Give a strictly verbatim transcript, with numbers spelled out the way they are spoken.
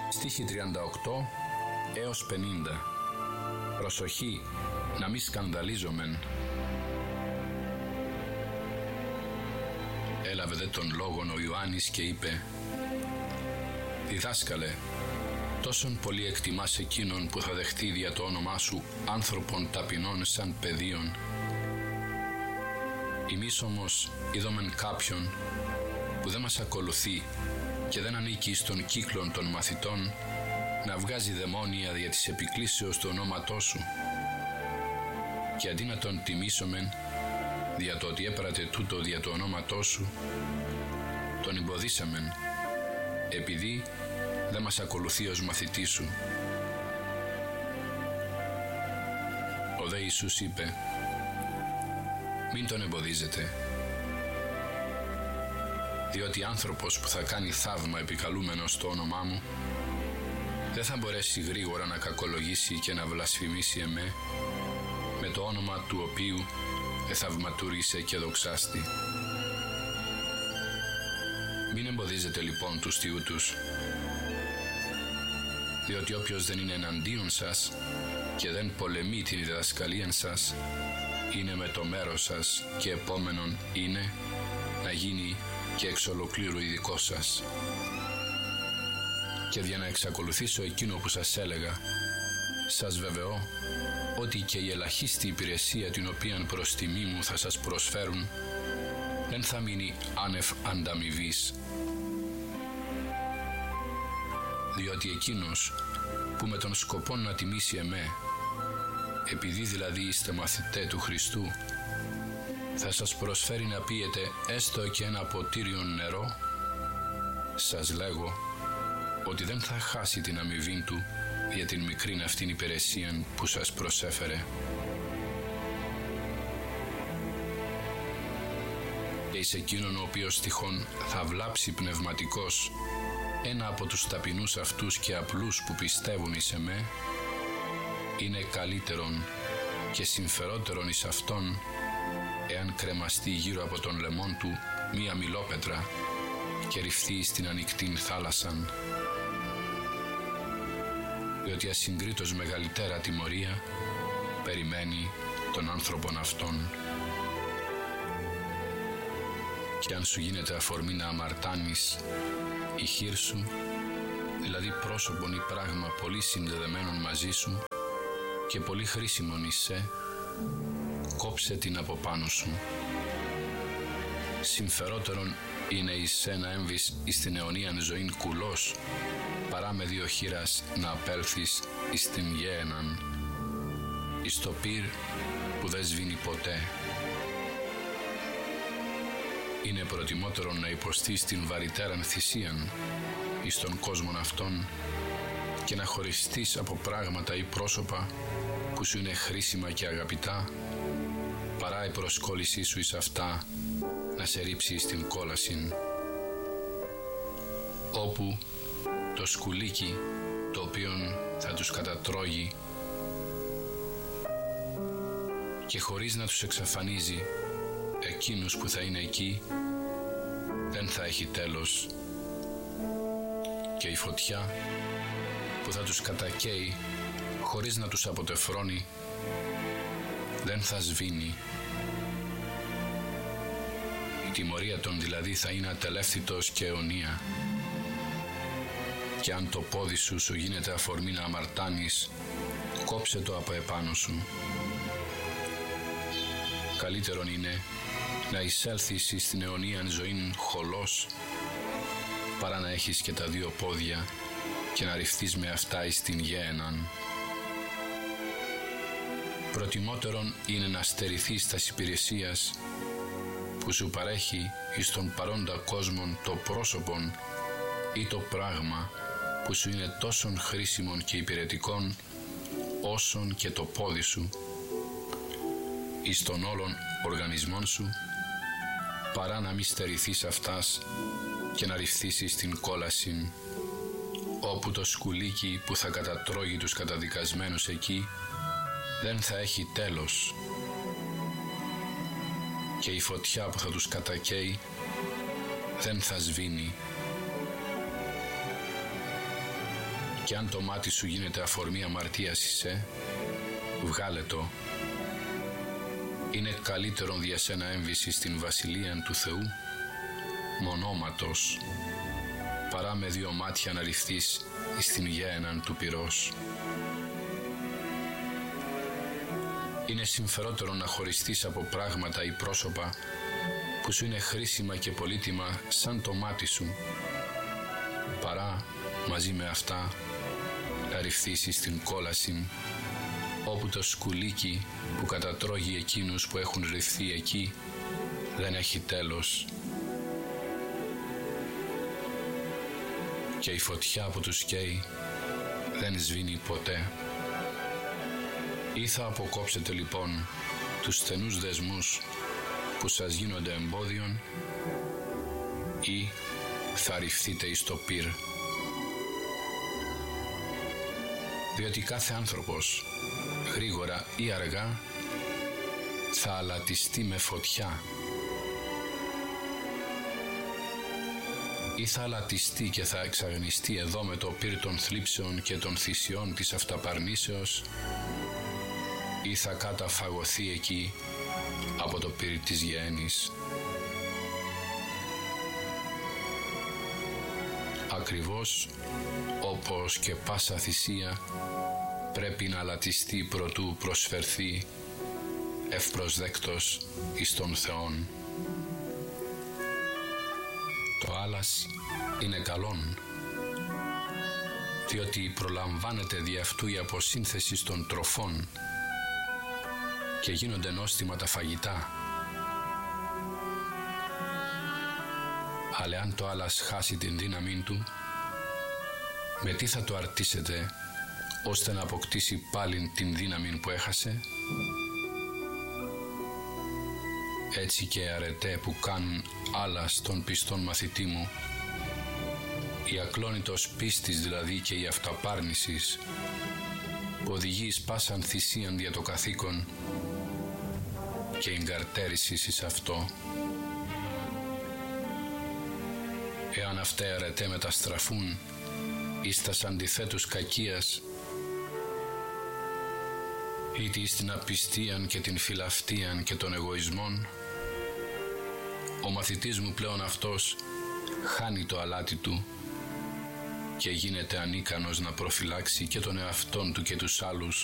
Στίχοι τριάντα οκτώ έως πενήντα. Προσοχή να μη σκανδαλίζομεν. Έλαβε δε τον λόγον ο Ιωάννης και είπε: «Διδάσκαλε, τόσον πολύ εκτιμάς εκείνον που θα δεχτεί δια το όνομά σου άνθρωπον ταπεινών σαν παιδίον. Εμείς όμως είδομεν κάποιον που δεν μας ακολουθεί και δεν ανήκει στον κύκλον των μαθητών να βγάζει δαιμόνια δια της επικλήσεως του ονόματός σου. Και αντί να τον τιμήσομεν δια το ότι έπρατε τούτο δια το ονόματός σου, τον εμποδίσαμεν, επειδή δεν μας ακολουθεί ως μαθητή σου». Ο δε Ιησούς είπε: «Μην τον εμποδίζετε, διότι άνθρωπος που θα κάνει θαύμα επικαλούμενος το όνομά μου δεν θα μπορέσει γρήγορα να κακολογήσει και να βλασφημίσει εμέ, με το όνομα του οποίου εθαυματούργησε και δοξάστη. Μην εμποδίζετε λοιπόν τους τιούτους, διότι όποιος δεν είναι εναντίον σας και δεν πολεμεί την διδασκαλία σας, είναι με το μέρος σας και επόμενον είναι να γίνει και εξ ολοκλήρου ειδικό σας. Και για να εξακολουθήσω εκείνο που σας έλεγα, σας βεβαιώ ότι και η ελαχίστη υπηρεσία την οποία προς τιμή μου θα σας προσφέρουν δεν θα μείνει άνευ ανταμοιβής. Διότι εκείνος που με τον σκοπό να τιμήσει εμέ, επειδή δηλαδή είστε μαθητέ του Χριστού, θα σας προσφέρει να πίετε έστω και ένα ποτήριο νερό, σας λέγω ότι δεν θα χάσει την αμοιβή του για την μικρήν αυτήν υπηρεσία που σας προσέφερε. Και εις εκείνον ο οποίος τυχόν θα βλάψει πνευματικός ένα από τους ταπεινούς αυτούς και απλούς που πιστεύουν εις εμέ, είναι καλύτερον και συμφερότερον εις αυτόν εάν κρεμαστεί γύρω από τον λαιμόν του μία μιλόπετρα και ρυφθεί στην ανοιχτήν θάλασσαν. Διότι ασυγκρίτως μεγαλύτερα τιμωρία περιμένει τον άνθρωπον αυτόν. Και αν σου γίνεται αφορμή να αμαρτάνεις, η χείρ σου, δηλαδή πρόσωπον ή πράγμα πολύ συνδεδεμένον μαζί σου και πολύ χρήσιμον εις σε, κόψε την από πάνω σου. Συμφερότερον είναι εις σε να έμβεις εις την αιωνίαν ζωήν κουλός, παρά με δύο χείρας να απέλθεις εις την γέεναν, εις το πυρ που δεν σβήνει ποτέ. Είναι προτιμότερον να υποστείς την βαρυτέραν θυσίαν εις τον κόσμον αυτόν και να χωριστείς από πράγματα ή πρόσωπα που σου είναι χρήσιμα και αγαπητά, παρά η προσκόλλησή σου εις αυτά να σε ρίψει στην κόλασιν, όπου το σκουλίκι το οποίον θα τους κατατρώγει και χωρίς να τους εξαφανίζει εκείνους που θα είναι εκεί, δεν θα έχει τέλος, και η φωτιά που θα τους κατακαίει χωρίς να τους αποτεφρώνει δεν θα σβήνει. Η τιμωρία των δηλαδή θα είναι ατελεύθυτος και αιωνία. Και αν το πόδι σου σου γίνεται αφορμή να αμαρτάνεις, κόψε το από επάνω σου. Καλύτερον είναι να εισέλθεις στην αιωνίαν ζωήν χολός, παρά να έχεις και τα δύο πόδια και να ρυφθείς με αυτά εις την γέεναν. Προτιμότερον είναι να στερηθείς τας υπηρεσίας που σου παρέχει εις τον παρόντα κόσμον το πρόσωπον ή το πράγμα που σου είναι τόσον χρήσιμον και υπηρετικόν όσον και το πόδι σου εις τον όλων οργανισμών σου, παρά να μη στερηθείς αυτάς και να ρυφθείς στην κόλασιν, όπου το σκουλίκι που θα κατατρώγει τους καταδικασμένους εκεί δεν θα έχει τέλος, και η φωτιά που θα τους κατακαίει δεν θα σβήνει. και αν το μάτι σου γίνεται αφορμή αμαρτίας εισέ, βγάλε το. Είναι καλύτερον δια σένα έμβηση στην βασιλεία του Θεού, μονόματος, παρά με δύο μάτια να ρυφθείς εις την γέεναν του πυρός. Είναι συμφερότερο να χωριστείς από πράγματα ή πρόσωπα που σου είναι χρήσιμα και πολύτιμα σαν το μάτι σου, παρά μαζί με αυτά να ρυφθείς στην κόλαση, όπου το σκουλίκι που κατατρώγει εκείνους που έχουν ρυφθεί εκεί δεν έχει τέλος, και η φωτιά που τους καίει δεν σβήνει ποτέ. Ή θα αποκόψετε λοιπόν τους στενούς δεσμούς που σας γίνονται εμπόδιον, ή θα ρυφθείτε εις το πυρ. Διότι κάθε άνθρωπος, γρήγορα ή αργά, θα αλατιστεί με φωτιά, ή θα αλατιστεί και θα εξαγνιστεί εδώ με το πυρ των θλίψεων και των θυσιών της αυταπαρνήσεως, ή θα καταφαγωθεί εκεί από το πυρ της γεένης. Ακριβώς όπως και πάσα θυσία πρέπει να αλατιστεί προτού προσφερθεί ευπροσδέκτος εις τον Θεόν. Το άλας είναι καλόν, διότι προλαμβάνεται δι' αυτού η αποσύνθεση των τροφών και γίνονται νόστιμα τα φαγητά. Αλλά αν το άλας χάσει την δύναμη του, με τι θα το αρτίσετε ώστε να αποκτήσει πάλιν την δύναμη που έχασε? Έτσι και αρετέ που κάνουν άλλα στον πιστόν μαθητή μου, η ακλόνητος πίστης δηλαδή και η αυταπάρνησης που οδηγεί εις πάσαν θυσίαν δια το καθήκον και εγκαρτέρησης εις αυτό. Εάν αυτά αρετέ μεταστραφούν εις τας αντιθέτους κακίας, είτε εις την απιστίαν και την φιλαυτίαν και των εγωισμών, ο μαθητής μου πλέον αυτός χάνει το αλάτι του και γίνεται ανίκανος να προφυλάξει και τον εαυτόν του και τους άλλους